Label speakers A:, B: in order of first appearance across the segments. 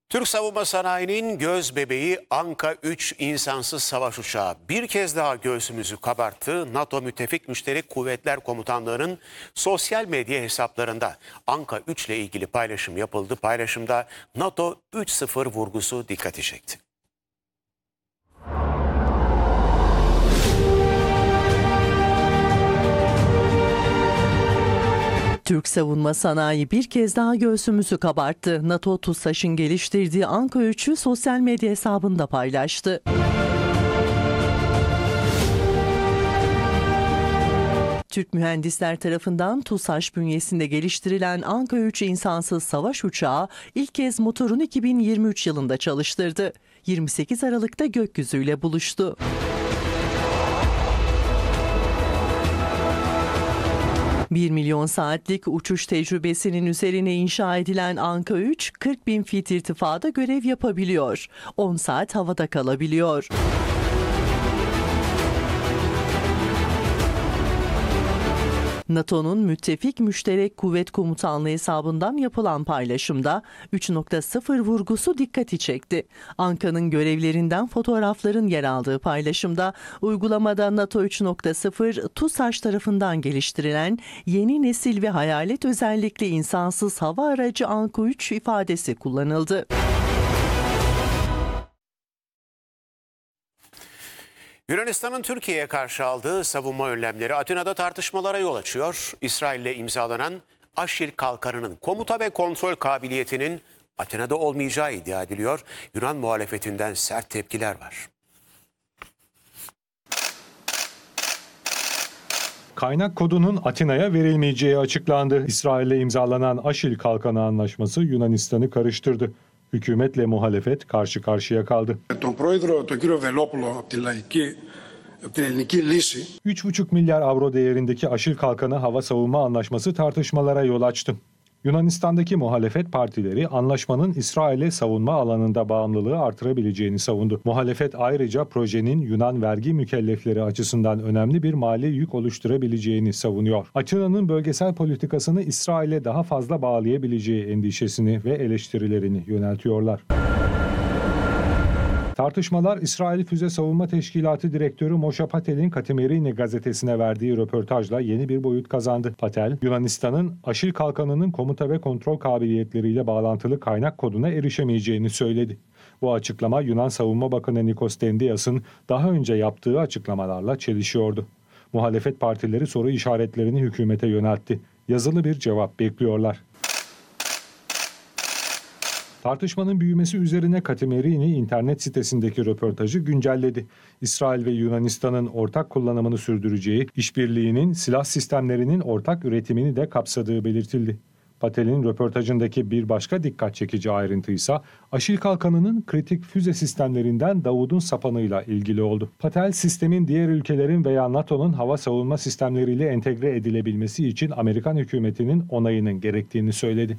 A: Türk savunma sanayinin göz bebeği Anka-3 insansız savaş uçağı bir kez daha göğsümüzü kabarttı. NATO Müttefik Müşterek Kuvvetler Komutanlığı'nın sosyal medya hesaplarında Anka-3 ile ilgili paylaşım yapıldı. Paylaşımda NATO 3.0 vurgusu dikkati çekti.
B: Türk savunma sanayi bir kez daha göğsümüzü kabarttı. NATO TUSAŞ'ın geliştirdiği Anka-3'ü sosyal medya hesabında paylaştı. Türk mühendisler tarafından TUSAŞ bünyesinde geliştirilen Anka-3 insansız savaş uçağı ilk kez motorunu 2023 yılında çalıştırdı. 28 Aralık'ta gökyüzüyle buluştu. Bir milyon saatlik uçuş tecrübesinin üzerine inşa edilen Anka-3, 40.000 fit irtifada görev yapabiliyor. 10 saat havada kalabiliyor. NATO'nun Müttefik Müşterek Kuvvet Komutanlığı hesabından yapılan paylaşımda 3.0 vurgusu dikkati çekti. Anka'nın görevlerinden fotoğrafların yer aldığı paylaşımda uygulamada NATO 3.0 TUSAŞ tarafından geliştirilen yeni nesil ve hayalet özellikli insansız hava aracı Anka-3 ifadesi kullanıldı.
A: Yunanistan'ın Türkiye'ye karşı aldığı savunma önlemleri Atina'da tartışmalara yol açıyor. İsrail'le imzalanan Aşil Kalkanı'nın komuta ve kontrol kabiliyetinin Atina'da olmayacağı iddia ediliyor. Yunan muhalefetinden sert tepkiler var.
C: Kaynak kodunun Atina'ya verilmeyeceği açıklandı. İsrail'le imzalanan Aşil Kalkanı anlaşması Yunanistan'ı karıştırdı. Hükümetle muhalefet karşı karşıya kaldı. 3,5 milyar avro değerindeki Aşil Kalkanı hava savunma anlaşması tartışmalara yol açtı. Yunanistan'daki muhalefet partileri anlaşmanın İsrail'e savunma alanında bağımlılığı artırabileceğini savundu. Muhalefet ayrıca projenin Yunan vergi mükellefleri açısından önemli bir mali yük oluşturabileceğini savunuyor. Atina'nın bölgesel politikasını İsrail'e daha fazla bağlayabileceği endişesini ve eleştirilerini yöneltiyorlar. Tartışmalar İsrail Füze Savunma Teşkilatı Direktörü Moshe Patel'in Katemerini gazetesine verdiği röportajla yeni bir boyut kazandı. Patel, Yunanistan'ın Aşil Kalkanı'nın komuta ve kontrol kabiliyetleriyle bağlantılı kaynak koduna erişemeyeceğini söyledi. Bu açıklama Yunan Savunma Bakanı Nikos Dendias'ın daha önce yaptığı açıklamalarla çelişiyordu. Muhalefet partileri soru işaretlerini hükümete yöneltti. Yazılı bir cevap bekliyorlar. Tartışmanın büyümesi üzerine Katemerini internet sitesindeki röportajı güncelledi. İsrail ve Yunanistan'ın ortak kullanımını sürdüreceği, işbirliğinin silah sistemlerinin ortak üretimini de kapsadığı belirtildi. Patel'in röportajındaki bir başka dikkat çekici ayrıntı ise Aşil Kalkanı'nın kritik füze sistemlerinden Davud'un sapanıyla ilgili oldu. Patel, sistemin diğer ülkelerin veya NATO'nun hava savunma sistemleriyle entegre edilebilmesi için Amerikan hükümetinin onayının gerektiğini söyledi.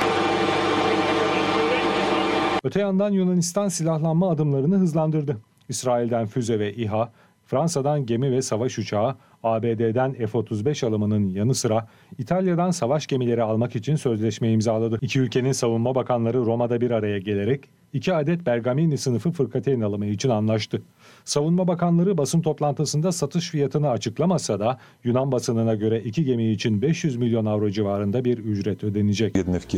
C: Öte yandan Yunanistan silahlanma adımlarını hızlandırdı. İsrail'den füze ve İHA, Fransa'dan gemi ve savaş uçağı, ABD'den F-35 alımının yanı sıra İtalya'dan savaş gemileri almak için sözleşme imzaladı. İki ülkenin savunma bakanları Roma'da bir araya gelerek 2 adet Bergamini sınıfı fırkateyn alımı için anlaştı. Savunma bakanları basın toplantısında satış fiyatını açıklamasa da Yunan basınına göre 2 gemi için 500 milyon avro civarında bir ücret ödenecek.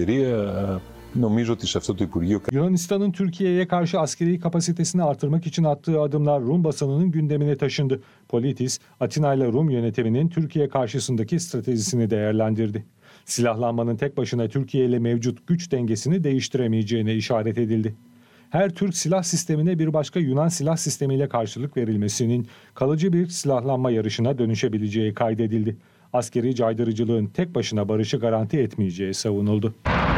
C: Yunanistan'ın Türkiye'ye karşı askeri kapasitesini artırmak için attığı adımlar Rum basınının gündemine taşındı. Politis, Atina ile Rum yönetiminin Türkiye karşısındaki stratejisini değerlendirdi. Silahlanmanın tek başına Türkiye ile mevcut güç dengesini değiştiremeyeceğine işaret edildi. Her Türk silah sistemine bir başka Yunan silah sistemiyle karşılık verilmesinin kalıcı bir silahlanma yarışına dönüşebileceği kaydedildi. Askeri caydırıcılığın tek başına barışı garanti etmeyeceği savunuldu.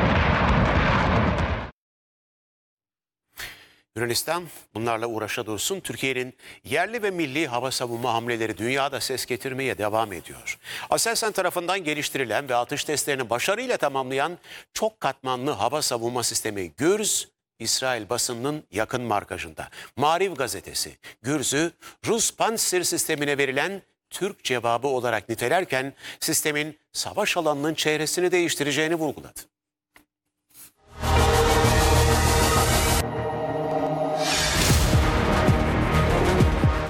A: Yunanistan bunlarla uğraşa dursun. Türkiye'nin yerli ve milli hava savunma hamleleri dünyada ses getirmeye devam ediyor. Aselsan tarafından geliştirilen ve atış testlerini başarıyla tamamlayan çok katmanlı hava savunma sistemi Gürz, İsrail basınının yakın markajında. Mariv gazetesi Gürz'ü Rus Pantsir sistemine verilen Türk cevabı olarak nitelerken sistemin savaş alanının çehresini değiştireceğini vurguladı.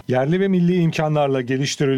C: Yerli ve milli imkanlarla geliştiriliyor.